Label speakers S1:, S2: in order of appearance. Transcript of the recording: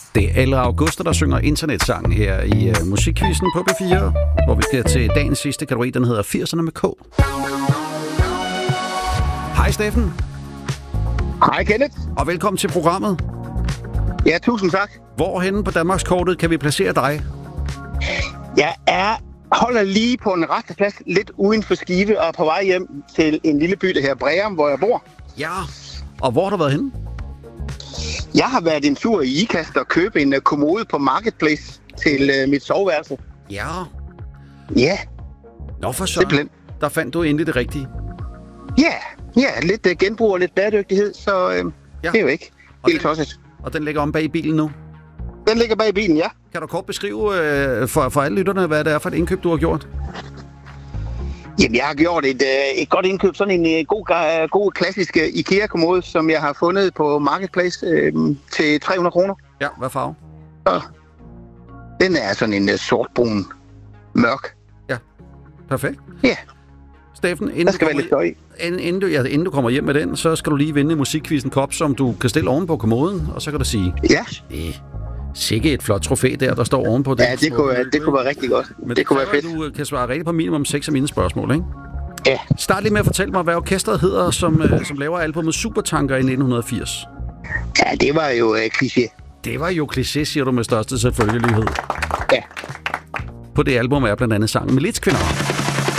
S1: Det er Elra Augusta, der synger internetsang her i Musikquizzen på P4, hvor vi skal til dagens sidste kategori, den hedder 80'erne med K. Hej Steffen.
S2: Hej Kenneth.
S1: Og velkommen til programmet.
S2: Ja, tusind tak.
S1: Hvorhenne på Danmarkskortet kan vi placere dig?
S2: Jeg holder lige på en resteplads lidt uden for Skive og er på vej hjem til en lille by, der her Breum, hvor jeg bor.
S1: Ja, og hvor har du været henne?
S2: Jeg har været en tur i Ikast og købe en kommode på Marketplace til mit soveværelse.
S1: Ja.
S2: Ja.
S1: Nå for så.
S2: Simpelthen.
S1: Der fandt du endelig det rigtige.
S2: Ja, lidt genbrug og lidt bæredygtighed, så det er jo ikke helt tosset.
S1: Og den ligger om bag i bilen nu?
S2: Den ligger bag i bilen, ja.
S1: Kan du kort beskrive for alle lytterne, hvad det er for et indkøb, du har gjort?
S2: Jamen, jeg har gjort et godt indkøb. Sådan en god klassisk IKEA-kommode, som jeg har fundet på Marketplace til 300 kroner.
S1: Ja, hvad farve?
S2: Så den er sådan en sortbrun mørk.
S1: Ja, perfekt.
S2: Ja.
S1: Steffen,
S2: inden
S1: du kommer hjem med den, så skal du lige vinde Musikquizzen kop, som du kan stille oven på kommoden, og så kan du sige...
S2: Ja.
S1: Sikke et flot trofæ der står ovenpå den.
S2: Ja, det kunne være rigtig godt.
S1: Men
S2: det kunne være fedt.
S1: Du kan svare rigtigt på minimum 6 af mine spørgsmål, ikke?
S2: Ja.
S1: Start lige med at fortælle mig, hvad orkestret hedder, som laver albumet Supertanker i 1980.
S2: Ja, det var jo kliché.
S1: Det var jo kliché, siger du med største selvfølgelighed.
S2: Ja.
S1: På det album er blandt andet sangen Militskvinder.